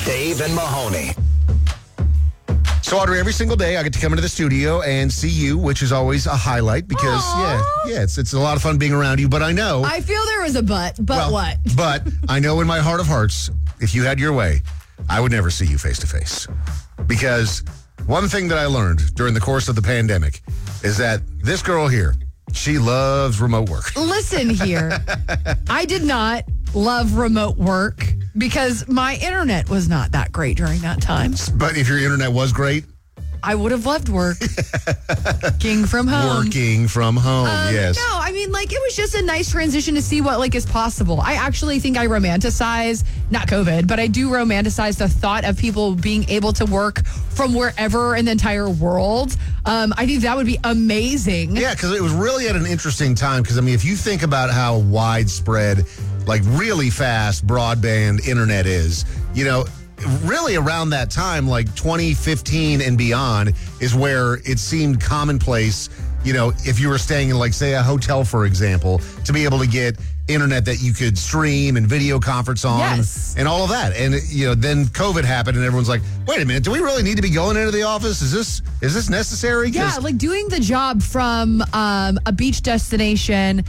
Dave and Mahoney. So, Audrey, every single day I get to come into the studio and see you, which is always a highlight because, it's a lot of fun being around you. But I know. I feel there was a but what? But I know in my heart of hearts, if you had your way, I would never see you face to face. Because one thing that I learned during the course of the pandemic is that this girl here, she loves remote work. Listen here. I did not love remote work because my internet was not that great during that time. But if your internet was great, I would have loved working from home. Working from home, yes. No, I mean, it was just a nice transition to see what, is possible. I actually think I romanticize, not COVID, but I do romanticize the thought of people being able to work from wherever in the entire world. I think that would be amazing. Yeah, because it was really at an interesting time. Because, if you think about how widespread, really fast broadband internet is, really around that time, 2015 and beyond, is where it seemed commonplace, if you were staying in, say, a hotel, for example, to be able to get internet that you could stream and video conference on and all of that. And, then COVID happened and everyone's like, wait a minute, do we really need to be going into the office? Is this necessary? Yeah, doing the job from a beach destination.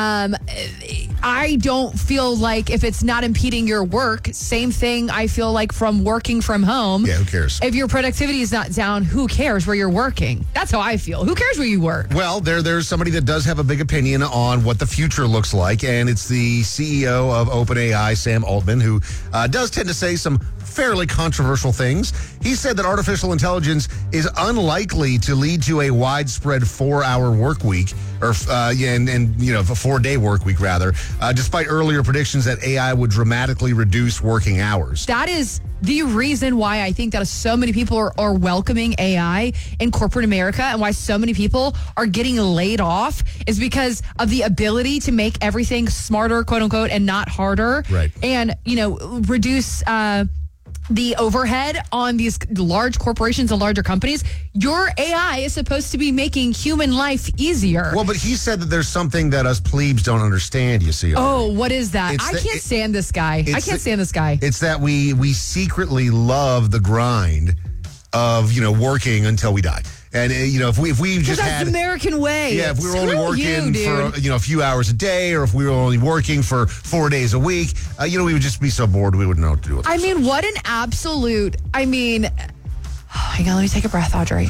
I don't feel like if it's not impeding your work, same thing I feel like from working from home. Yeah, who cares? If your productivity is not down, who cares where you're working? That's how I feel. Who cares where you work? Well, there's somebody that does have a big opinion on what the future looks like, and it's the CEO of OpenAI, Sam Altman, who does tend to say some fairly controversial things. He said that artificial intelligence is unlikely to lead to a widespread 4-hour work week, or a 4-day work week rather, despite earlier predictions that AI would dramatically reduce working hours. That is the reason why I think that so many people are welcoming AI in corporate America, and why so many people are getting laid off is because of the ability to make everything smarter, quote unquote, and not harder. Right. And, reduce the overhead on these large corporations and larger companies. Your AI is supposed to be making human life easier. Well, but he said that there's something that us plebes don't understand, you see. Oh, what is that? I can't stand this guy. It's that we secretly love the grind of, working until we die. And, if we just that's had... the American way. Yeah, if we were only working for, a few hours a day, or if we were only working for 4 days a week, we would just be so bored we wouldn't know what to do with it. What an absolute... hang on, let me take a breath, Audrey.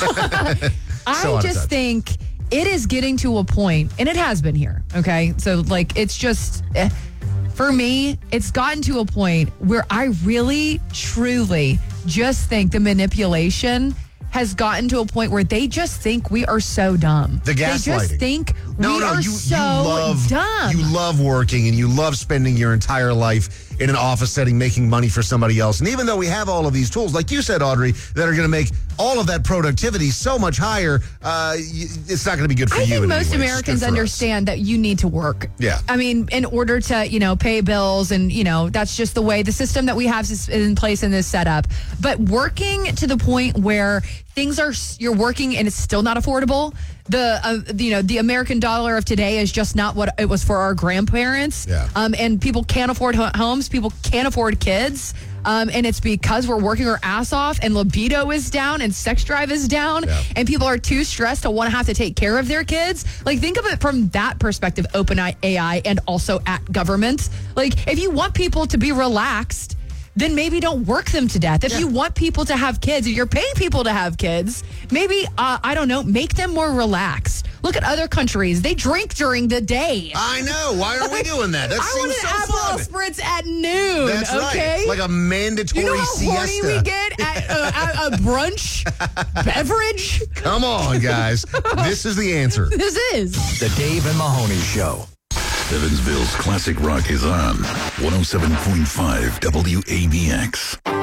I just think it is getting to a point, and it has been here, okay? So, it's just... For me, it's gotten to a point where I really, truly just think the manipulation has gotten to a point where they just think we are so dumb. The gaslighting. They just think we are so dumb. You love working and you love spending your entire life in an office setting making money for somebody else. And even though we have all of these tools, like you said, Audrey, that are going to make all of that productivity so much higher, it's not going to be good for you. I think most Americans understand that you need to work. Yeah. In order to, pay bills, and, that's just the way the system that we have is in place in this setup. But working to the point where you're working and it's still not affordable. The American dollar of today is just not what it was for our grandparents. Yeah. And people can't afford homes. People can't afford kids. And it's because we're working our ass off, and libido is down, and sex drive is down, and people are too stressed to want to have to take care of their kids. Think of it from that perspective, OpenAI, and also at government. If you want people to be relaxed, then maybe don't work them to death. If you want people to have kids, if you're paying people to have kids, maybe, make them more relaxed. Look at other countries. They drink during the day. I know. Why are we doing that? That seems so fun. I want an Aperol Spritz at noon. That's okay? Right. Like a mandatory siesta. You know how horny we get at a brunch beverage? Come on, guys. This is the answer. This is the Dave and Mahoney Show. Evansville's classic rock is on 107.5 WABX.